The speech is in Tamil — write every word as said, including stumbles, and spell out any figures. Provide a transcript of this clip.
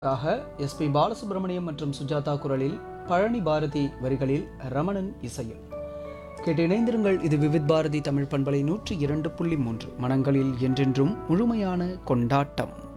ஆக எஸ் பி பாலசுப்ரமணியம் மற்றும் சுஜாதா குரலில் பழனி பாரதி வரிகளில் ரமணன் இசையில் கேட்டு இணைந்திருங்கள். இது விவித் பாரதி தமிழ் பண்பலை நூற்றி இரண்டு புள்ளி மூன்று மனங்களில் என்றென்றும் முழுமையான கொண்டாட்டம்.